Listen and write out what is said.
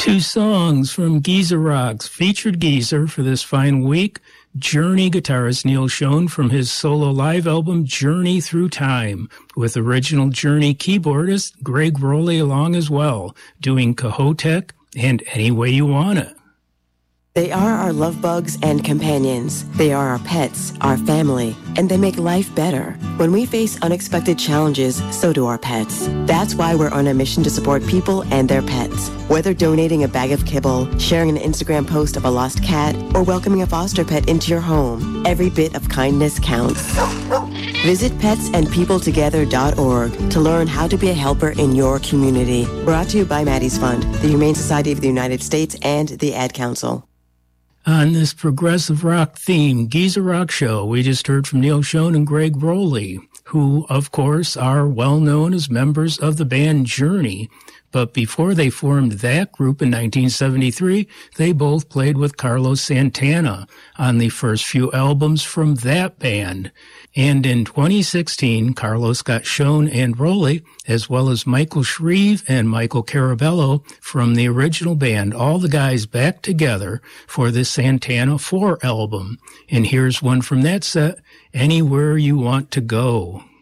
Two songs from Geezer Rocks featured Geezer for this fine week. Journey guitarist Neal Schon from his solo live album Journey Through Time, with original Journey keyboardist Gregg Rolie along as well, doing Kohoutek and Any Way You Want It. They are our love bugs and companions. They are our pets, our family, and they make life better. When we face unexpected challenges, so do our pets. That's why we're on a mission to support people and their pets. Whether donating a bag of kibble, sharing an Instagram post of a lost cat, or welcoming a foster pet into your home, every bit of kindness counts. Visit petsandpeopletogether.org to learn how to be a helper in your community. Brought to you by Maddie's Fund, the Humane Society of the United States, and the Ad Council. On this progressive rock theme, Geezer Rock Show, we just heard from Neal Schon and Gregg Rolie, who, of course, are well known as members of the band Journey. But before they formed that group in 1973, they both played with Carlos Santana on the first few albums from that band. And in 2016, Carlos got Schon and Rolie, as well as Michael Shreve and Michael Carabello from the original band, all the guys back together for the Santana 4 album. And here's one from that set, Anywhere You Want to Go.